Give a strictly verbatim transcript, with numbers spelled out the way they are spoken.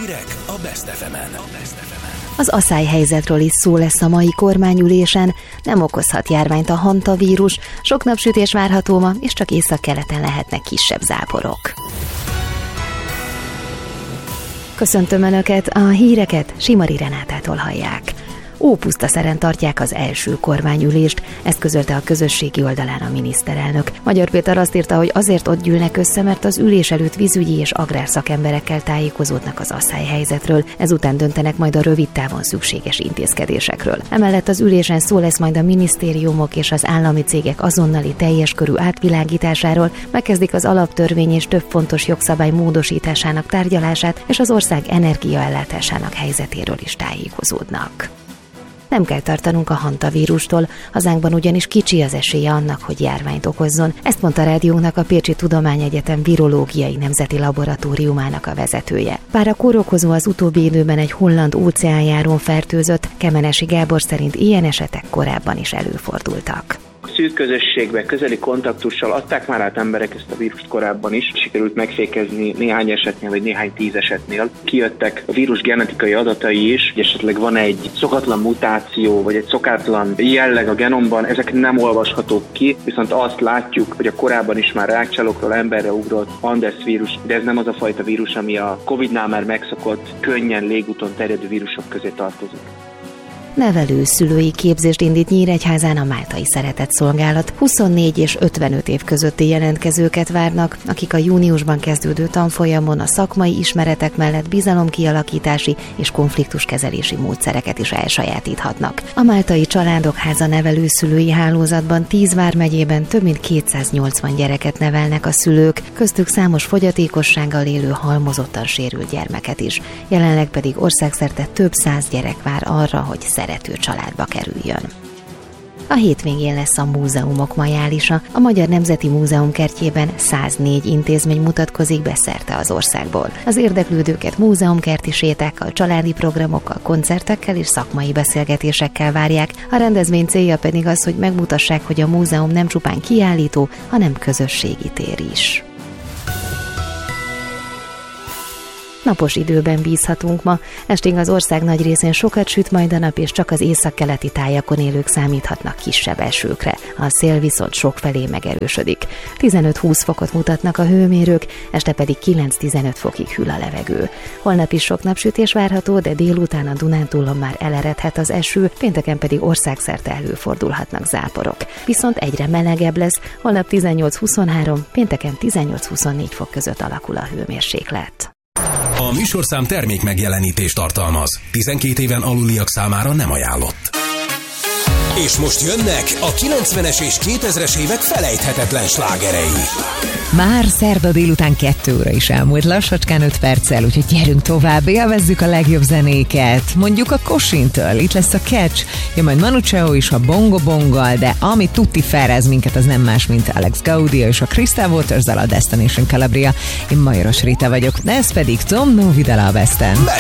Hírek a Best ef emen. Az aszályhelyzetről is szó lesz a mai kormányülésen, nem okozhat járványt a hantavírus, sok napsütés várható ma, és csak északkeleten lehetnek kisebb záporok. Köszöntöm Önöket, a híreket Simari Renátától hallják. Ópusztaszeren tartják az első kormányülést, ezt közölte a közösségi oldalán a miniszterelnök. Magyar Péter azt írta, hogy azért ott gyűlnek össze, mert az ülés előtt vízügyi és agrárszakemberekkel tájékozódnak az aszályhelyzetről, ezután döntenek majd a rövid távon szükséges intézkedésekről. Emellett az ülésen szó lesz majd a minisztériumok és az állami cégek azonnali teljes körű átvilágításáról, megkezdik az alaptörvény és több fontos jogszabály módosításának tárgyalását, és az ország energiaellátásának helyzetéről is tájékozódnak. Nem kell tartanunk a hantavírustól, hazánkban ugyanis kicsi az esélye annak, hogy járványt okozzon. Ezt mondta rádiónknak a Pécsi Tudományegyetem virológiai nemzeti laboratóriumának a vezetője. Bár a kórokozó az utóbbi időben egy holland óceánjárón fertőzött, Kemenesi Gábor szerint ilyen esetek korábban is előfordultak. Szűk közösségbe, közeli kontaktussal adták már át emberek ezt a vírust korábban is. Sikerült megfékezni néhány esetnél, vagy néhány tíz esetnél. Kijöttek a vírus genetikai adatai is, hogy esetleg van egy szokatlan mutáció, vagy egy szokatlan jelleg a genomban, ezek nem olvashatók ki, viszont azt látjuk, hogy a korábban is már rákcsálókról emberre ugrott Andes vírus, de ez nem az a fajta vírus, ami a Covidnál már megszokott, könnyen légúton terjedő vírusok közé tartozik. Nevelő-szülői képzést indít Nyíregyházán a Máltai Szeretetszolgálat. huszonnégy és ötvenöt év közötti jelentkezőket várnak, akik a júniusban kezdődő tanfolyamon a szakmai ismeretek mellett bizalomkialakítási és konfliktuskezelési módszereket is elsajátíthatnak. A Máltai Családok Háza nevelő-szülői hálózatban tíz vármegyében több mint kétszáznyolcvan gyereket nevelnek a szülők, köztük számos fogyatékossággal élő halmozottan sérült gyermeket is. Jelenleg pedig országszerte több száz gyerek vár arra, hogy szerető családba kerüljön. A hétvégén lesz a múzeumok majálisa. A Magyar Nemzeti Múzeum kertjében száznégy intézmény mutatkozik be szerte az országból. Az érdeklődőket múzeumkerti sétákkal, családi programokkal, koncertekkel és szakmai beszélgetésekkel várják. A rendezvény célja pedig az, hogy megmutassák, hogy a múzeum nem csupán kiállító, hanem közösségi tér is. Napos időben bízhatunk ma, estig az ország nagy részén sokat süt majd a nap, és csak az északkeleti tájakon élők számíthatnak kisebb esőkre. A szél viszont sokfelé megerősödik. tizenöt-húsz fokot mutatnak a hőmérők, este pedig kilenc-tizenöt fokig hűl a levegő. Holnap is sok napsütés várható, de délután a Dunántúlon már eleredhet az eső, pénteken pedig országszerte előfordulhatnak záporok. Viszont egyre melegebb lesz, holnap tizennyolc-huszonhárom, pénteken tizennyolc-huszonnégy fok között alakul a hőmérséklet. A műsorszám termék megjelenítést tartalmaz. tizenkét éven aluliak számára nem ajánlott. És most jönnek a kilencvenes és kétezres évek felejthetetlen slágerei. Már szerda délután kettő óra is elmúlt, lassacskán öt perccel, úgyhogy gyerünk tovább, élvezzük a legjobb zenéket. Mondjuk a Kosintől, itt lesz a Catch, jön majd Manu Chao is a Bongo Bonggal, de ami tutti felrez minket, az nem más, mint Alex Gaudia és a Crystal Waters-zal a Destination Calabria. Én Majoros Rita vagyok, de ez pedig Tom Novidala a Besten.